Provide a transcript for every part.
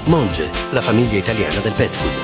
Monge, la famiglia italiana del pet food.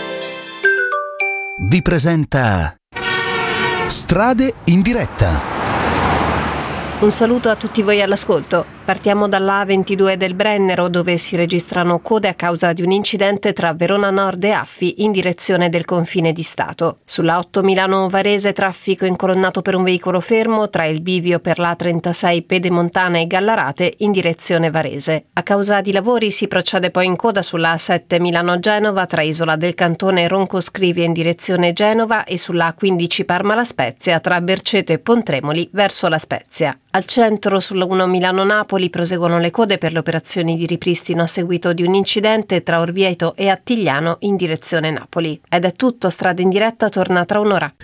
Vi presenta Strade in diretta. Un saluto a tutti voi all'ascolto. Partiamo dalla A22 del Brennero, dove si registrano code a causa di un incidente tra Verona Nord e Affi in direzione del confine di Stato. Sulla 8 Milano-Varese traffico incolonnato per un veicolo fermo tra il bivio per la 36 Pedemontana e Gallarate in direzione Varese. A causa di lavori si procede poi in coda sulla A7 Milano-Genova tra Isola del Cantone e Ronco Scrivia in direzione Genova e sulla A15 Parma-La Spezia tra Berceto e Pontremoli verso La Spezia. Al centro, sulla 1 Milano-Napoli, proseguono le code per le operazioni di ripristino a seguito di un incidente tra Orvieto e Attigliano in direzione Napoli. Ed è tutto, Strada in diretta torna tra un'ora.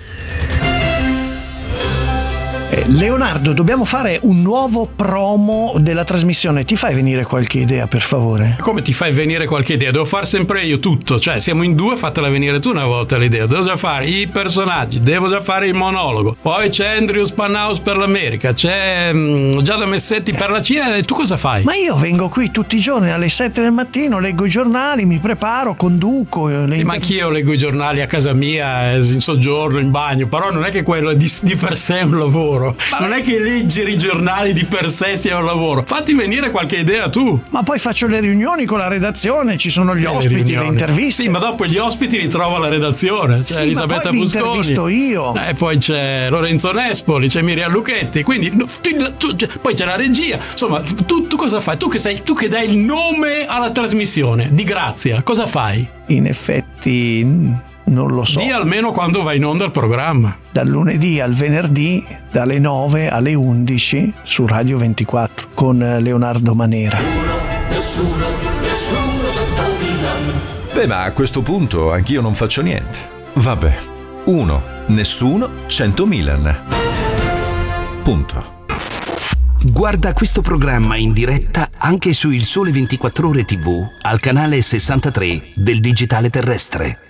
Leonardo, dobbiamo fare un nuovo promo della trasmissione. Ti fai venire qualche idea, per favore? Come ti fai venire qualche idea? Devo fare sempre io tutto. Cioè, siamo in due, fatela venire tu una volta l'idea. Devo già fare i personaggi, devo già fare il monologo. Poi c'è Andrew Spanhaus per l'America, c'è Giada Messetti per la Cina. E tu cosa fai? Ma io vengo qui tutti i giorni alle 7 del mattino, leggo i giornali, mi preparo, conduco. Ma anch'io leggo i giornali a casa mia, in soggiorno, in bagno. Però non è che quello è di per sé un lavoro. Non è che leggere i giornali di per sé sia un lavoro. Fatti venire qualche idea tu. Ma poi faccio le riunioni con la redazione, ci sono gli ospiti, le interviste. Sì, ma dopo gli ospiti li trovo alla redazione. C'è Elisabetta Fusconi. Li intervisto io. Poi c'è Lorenzo Nespoli, c'è Miriam Lucchetti. Quindi poi c'è la regia. Insomma, tu cosa fai? Tu che dai il nome alla trasmissione di Grazia, cosa fai? In effetti non lo so. Dì almeno quando va in onda il programma. Dal lunedì al venerdì, dalle 9 alle 11 su Radio 24 con Leonardo Manera. Nessuno 100.000. Beh, ma a questo punto anch'io non faccio niente. Vabbè. 1. Nessuno 100.000. Punto. Guarda questo programma in diretta anche su Il Sole 24 Ore TV al canale 63 del digitale terrestre.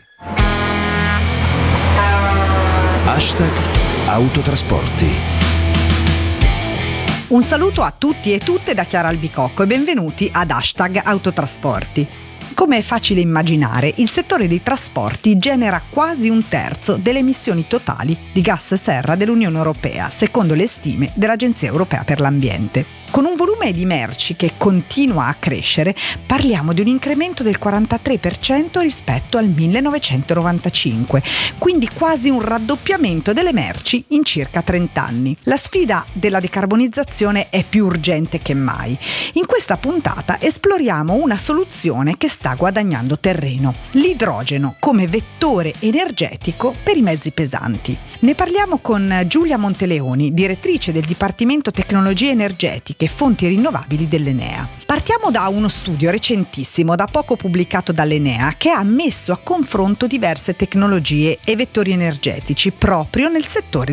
#Autotrasporti. Un saluto a tutti e tutte da Chiara Albicocco e benvenuti ad #Autotrasporti. Come è facile immaginare, il settore dei trasporti genera quasi un terzo delle emissioni totali di gas serra dell'Unione Europea, secondo le stime dell'Agenzia Europea per l'Ambiente. Con un volume di merci che continua a crescere, parliamo di un incremento del 43% rispetto al 1995, quindi quasi un raddoppiamento delle merci in circa 30 anni. La sfida della decarbonizzazione è più urgente che mai. In questa puntata esploriamo una soluzione che sta guadagnando terreno: l'idrogeno come vettore energetico per i mezzi pesanti. Ne parliamo con Giulia Monteleoni, direttrice del Dipartimento Tecnologie Energetiche e Fonti Rinnovabili dell'Enea. Partiamo da uno studio recentissimo, da poco pubblicato dall'Enea, che ha messo a confronto diverse tecnologie e vettori energetici proprio nel settore